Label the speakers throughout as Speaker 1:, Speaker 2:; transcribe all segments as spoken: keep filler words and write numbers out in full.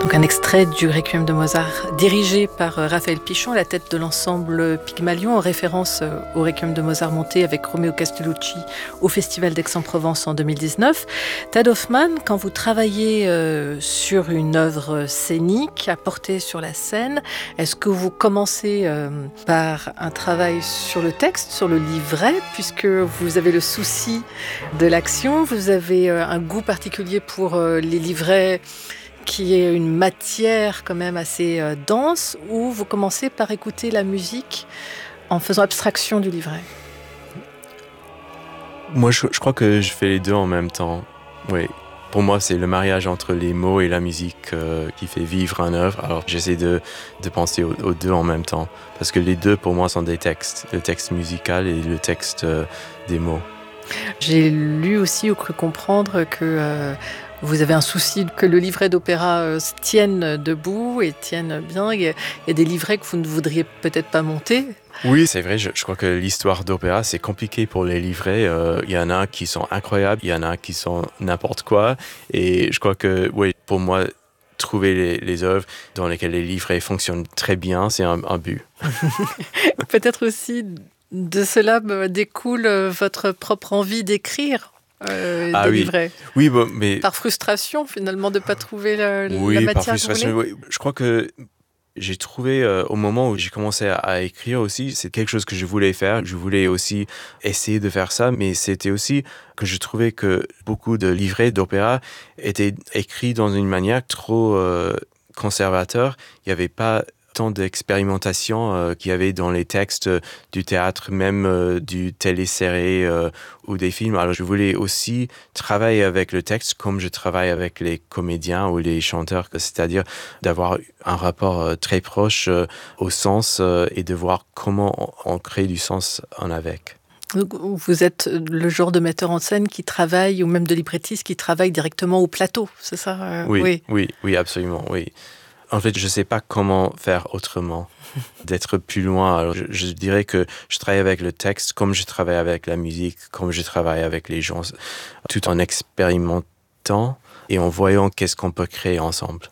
Speaker 1: Donc un extrait du Requiem de Mozart, dirigé par Raphaël Pichon, à la tête de l'ensemble Pygmalion, en référence au Requiem de Mozart monté avec Romeo Castellucci au Festival d'Aix-en-Provence en deux mille dix-neuf. Tad Hoffmann, quand vous travaillez euh, sur une œuvre scénique à porter sur la scène, est-ce que vous commencez euh, par un travail sur le texte, sur le livret, puisque vous avez le souci de l'action, vous avez euh, un goût particulier pour euh, les livrets qui est une matière quand même assez euh, dense, ou vous commencez par écouter la musique en faisant abstraction du livret?
Speaker 2: Moi, je, je crois que je fais les deux en même temps. Oui. Pour moi, c'est le mariage entre les mots et la musique euh, qui fait vivre une œuvre. Alors, j'essaie de, de penser aux, aux deux en même temps. Parce que les deux, pour moi, sont des textes. Le texte musical et le texte euh, des mots. J'ai
Speaker 1: lu aussi ou cru comprendre que euh, vous avez un souci que le livret d'opéra euh, tienne debout et tienne bien. Il y, a, il y a des livrets que vous ne voudriez peut-être pas monter.
Speaker 2: Oui, c'est vrai. Je, je crois que l'histoire d'opéra, c'est compliqué pour les livrets. Euh, il y en a qui sont incroyables, il y en a qui sont n'importe quoi. Et je crois que, oui, pour moi, trouver les, les œuvres dans lesquelles les livrets fonctionnent très bien, c'est un, un but.
Speaker 1: Peut-être aussi de cela découle votre propre envie d'écrire euh,
Speaker 2: ah,
Speaker 1: des
Speaker 2: oui.
Speaker 1: livrets.
Speaker 2: Oui, bon, mais...
Speaker 1: Par frustration, finalement, de ne pas trouver la,
Speaker 2: oui,
Speaker 1: la matière
Speaker 2: par frustration, oui. Je crois que j'ai trouvé, euh, au moment où j'ai commencé à, à écrire aussi, c'est quelque chose que je voulais faire. Je voulais aussi essayer de faire ça, mais c'était aussi que je trouvais que beaucoup de livrets d'opéra étaient écrits dans une manière trop euh, conservateur. Il n'y avait pas tant d'expérimentation euh, qu'il y avait dans les textes euh, du théâtre, même euh, du télésérie euh, ou des films. Alors je voulais aussi travailler avec le texte comme je travaille avec les comédiens ou les chanteurs, c'est-à-dire d'avoir un rapport euh, très proche euh, au sens euh, et de voir comment on, on crée du sens en avec.
Speaker 1: Vous êtes le genre de metteur en scène qui travaille, ou même de librettiste qui travaille directement au plateau, c'est ça? euh,
Speaker 2: oui,
Speaker 1: oui,
Speaker 2: oui, oui, absolument, oui. En fait, je ne sais pas comment faire autrement, d'être plus loin. Alors, je, je dirais que je travaille avec le texte comme je travaille avec la musique, comme je travaille avec les gens, tout en expérimentant et en voyant qu'est-ce qu'on peut créer ensemble.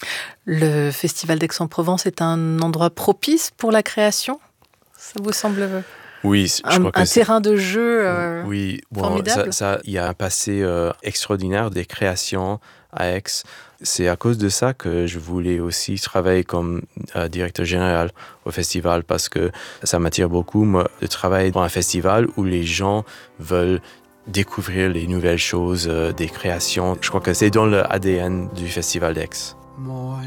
Speaker 1: Le Festival d'Aix-en-Provence est un endroit propice pour la création? Ça vous semble...
Speaker 2: Oui, je
Speaker 1: un,
Speaker 2: crois que
Speaker 1: un
Speaker 2: c'est...
Speaker 1: terrain de jeu euh,
Speaker 2: oui, bon,
Speaker 1: formidable.
Speaker 2: Ça, ça, il y a un passé euh, extraordinaire des créations à Aix. C'est à cause de ça que je voulais aussi travailler comme euh, directeur général au festival, parce que ça m'attire beaucoup, moi, de travailler dans un festival où les gens veulent découvrir les nouvelles choses, euh, des créations. Je crois que c'est dans le A D N du Festival d'Aix. More